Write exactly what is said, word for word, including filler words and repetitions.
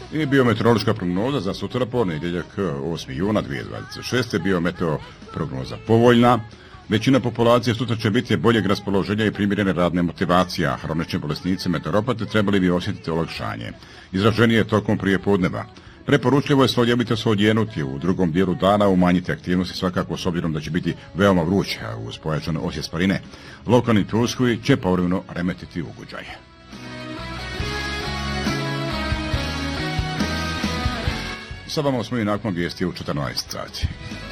I biometeorološka prognoza za sutra ponedjeljak osmog juna dvije tisuće dvadeset šeste. Biometeo prognoza povoljna. Većina populacije sutra će biti boljeg raspoloženja i primjerene radne motivacije, a hronični bolesnici meteoropate trebali bi osjetiti olakšanje. Izraženije tokom prije podneva. Preporučljivo je slojevito se odjenuti u drugom dijelu dana, umanjiti aktivnosti svakako s obzirom da će biti veoma vruće, a uz pojačanu osjet sparine. Lokalni pljuskovi će povremeno remetiti ugođaje. Sa vama smo i nakon vijesti u četrnaest sati.